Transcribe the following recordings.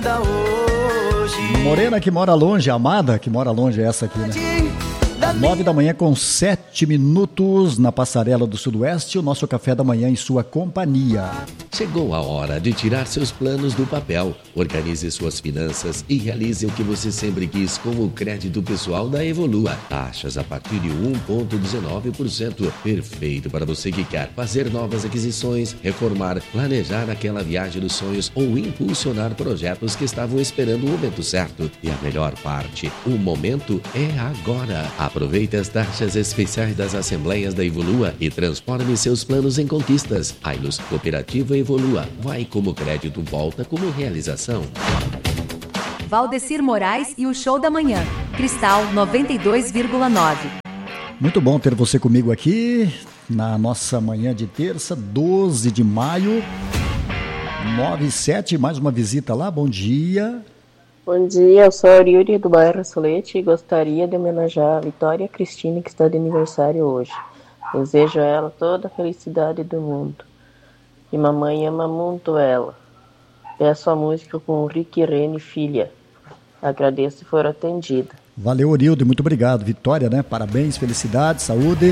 vida hoje. Morena que mora longe, amada que mora longe, é essa aqui, né? 9 da manhã com 7 minutos na Passarela do Sudoeste, o nosso café da manhã em sua companhia. Chegou a hora de tirar seus planos do papel. Organize suas finanças e realize o que você sempre quis com o crédito pessoal da Evolua. Taxas a partir de 1,19%. Perfeito para você que quer fazer novas aquisições, reformar, planejar aquela viagem dos sonhos ou impulsionar projetos que estavam esperando o momento certo. E a melhor parte, o momento é agora. Aproveite as taxas especiais das assembleias da Evolua e transforme seus planos em conquistas. A Ilus Cooperativa Evolua. Vai como crédito, volta como realização. Valdecir Moraes e o Show da Manhã. Cristal 92,9. Muito bom ter você comigo aqui na nossa manhã de terça, 12 de maio, 9h07, mais uma visita lá, bom dia. Bom dia, eu sou a Yuri do bairro Solete e gostaria de homenagear a Vitória Cristina, que está de aniversário hoje. Desejo a ela toda a felicidade do mundo. E mamãe ama muito ela. Peço a música com o Rick Rene, filha. Agradeço se for atendida. Valeu, Orildo, muito obrigado. Vitória, né? Parabéns, felicidade, saúde.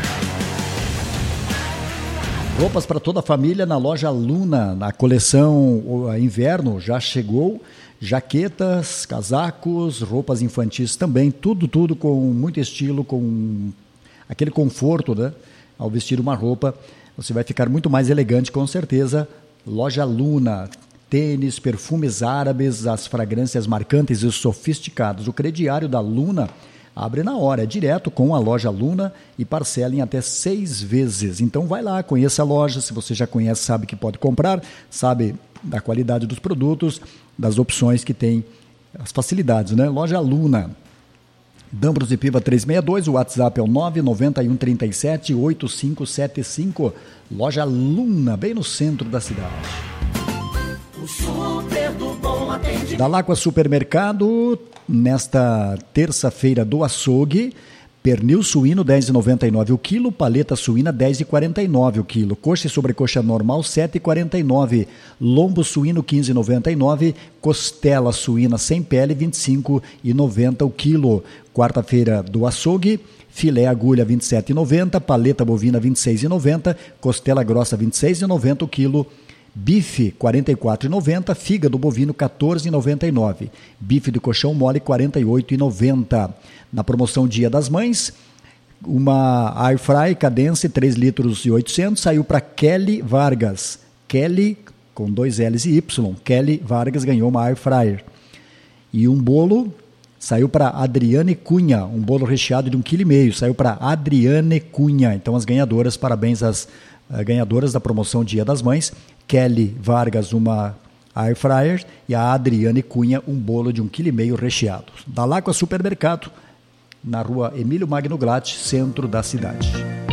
Roupas para toda a família na loja Luna, na coleção inverno já chegou. Jaquetas, casacos, roupas infantis também, tudo com muito estilo, com aquele conforto, né? Ao vestir uma roupa, você vai ficar muito mais elegante, com certeza. Loja Luna, tênis, perfumes árabes, as fragrâncias marcantes e sofisticados. O crediário da Luna abre na hora, é direto com a loja Luna e parcela em até 6 vezes. Então vai lá, conheça a loja, se você já conhece, sabe que pode comprar, sabe da qualidade dos produtos, das opções que tem, as facilidades, né? Loja Luna, Dambros e Piva 362, o WhatsApp é o 991378575, Loja Luna, bem no centro da cidade. O super do bom atendimento. Da Lacua Supermercado, nesta terça-feira do açougue, pernil suíno 10,99 o quilo, paleta suína 10,49 o quilo, coxa e sobrecoxa normal 7,49, lombo suíno 15,99, costela suína sem pele 25,90 o quilo. Quarta-feira do açougue, filé agulha 27,90, paleta bovina 26,90, costela grossa 26,90 o quilo. Bife, R$ 44,90, fígado bovino, R$ 14,99. Bife de colchão mole, R$ 48,90. Na promoção Dia das Mães, uma Air Fry Cadence 3 litros e 800 saiu para Kelly Vargas. Kelly, com 2 L's e Y. Kelly Vargas ganhou uma Air Fryer. E um bolo saiu para Adriane Cunha, um bolo recheado de 1,5 kg. Saiu para Adriane Cunha. Então as ganhadoras, parabéns às ganhadoras da promoção Dia das Mães. Kelly Vargas, uma Air Fryer, e a Adriane Cunha, um bolo de 1,5 kg recheado. Da Lacua Supermercado, na rua Emílio Magno Glatt, centro da cidade.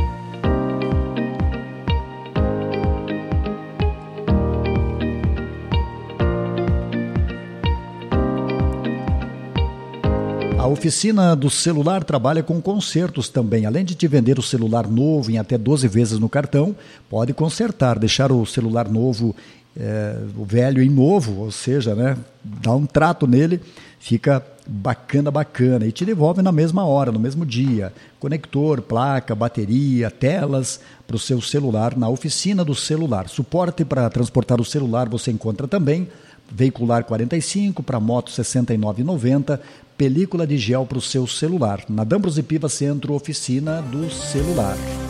A oficina do celular trabalha com consertos também. Além de te vender o celular novo em até 12 vezes no cartão, pode consertar, deixar o celular novo, o velho em novo, ou seja, né, dar um trato nele, fica bacana, e te devolve na mesma hora, no mesmo dia. Conector, placa, bateria, telas para o seu celular na oficina do celular. Suporte para transportar o celular você encontra também. Veicular 45, para moto 69,90, película de gel para o seu celular. Na Dambros e Piva Centro, oficina do celular.